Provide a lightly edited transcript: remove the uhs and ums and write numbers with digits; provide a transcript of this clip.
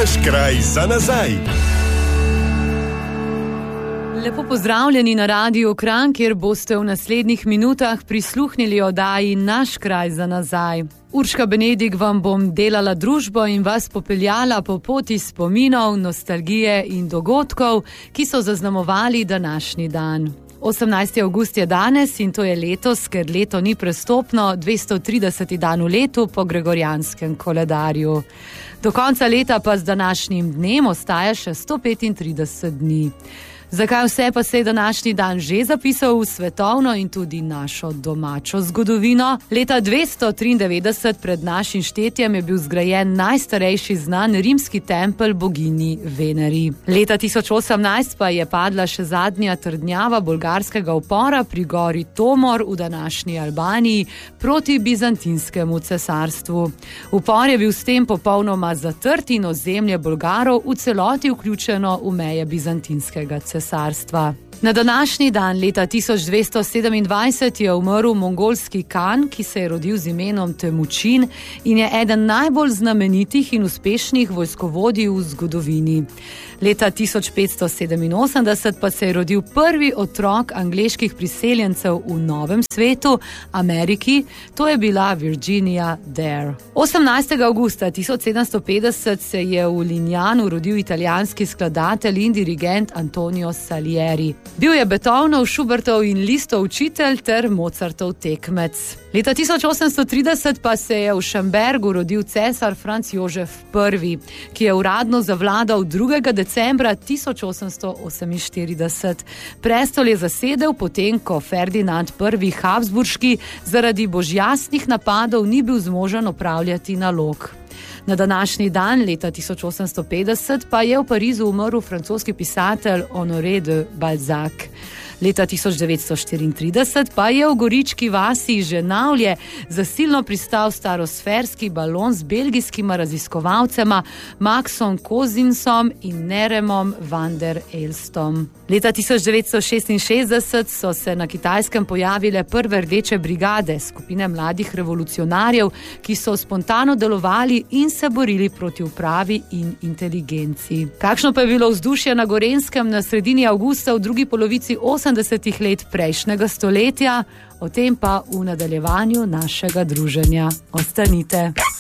Naš kraj za nazaj. Lepo pozdravljeni na Radiu Kranj, kjer boste v naslednjih minutah prisluhnili oddaji Naš kraj za nazaj. Urška Benedik vam bom delala družbo in vas popeljala po poti spominov, nostalgije in dogodkov, ki so zaznamovali današnji dan. 18. avgust je danes in to je letos, ker leto ni prestopno, 230. dan v letu po gregorjanskem koledarju. Do konca leta pa z današnjim dnem ostaja še 135 dni. Zakaj vse pa se je današnji dan že zapisal v svetovno in tudi našo domačo zgodovino? Leta 293 pred našim štetjem je bil zgrajen najstarejši znan rimski tempelj boginji Veneri. Leta 1018 pa je padla še zadnja trdnjava bolgarskega upora pri gori Tomor v današnji Albaniji proti bizantinskemu cesarstvu. Upor je bil s tem popolnoma zatrt in ozemlje Bolgarov v celoti vključeno v meje bizantinskega cesarstva. Na današnji dan leta 1227 je umrl mongolski kan, ki se je rodil z imenom Temučin in je eden najbolj znamenitih in uspešnih vojskovodij v zgodovini. Leta 1587 pa se je rodil prvi otrok angleških priseljencev v Novem svetu, Ameriki, to je bila Virginia Dare. 18. avgusta 1750 se je v Lignanu rodil italijanski skladatelj in dirigent Antonio Salieri. Bil je Beethovenov, Schubertov in Lisztov učitelj ter Mozartov tekmec. Leta 1830 pa se je v Šambergu rodil cesar Franc Jožef I., ki je uradno zavladal 2. decembra 1848. Prestol je zasedel potem, ko Ferdinand I. Habsburški zaradi božjasnih napadov ni bil zmožen opravljati nalog. Na današnji dan, leta 1850, pa je v Parizu umrl francoski pisatelj Honoré de Balzac. Leta 1934 pa je v gorički vasi Ženavlje zasilno pristal starosferski balon z belgijskima raziskovalcema Maxom Cosinsom in Neremom van der Elstom. Leta 1966 so se na Kitajskem pojavile prve rdeče brigade, skupine mladih revolucionarjev, ki so spontano delovali in se borili proti upravi in inteligenci. Kakšno pa je bilo vzdušje na Gorenjskem na sredini avgusta v drugi polovici 80. let prejšnjega stoletja, o tem pa v nadaljevanju našega druženja. Ostanite.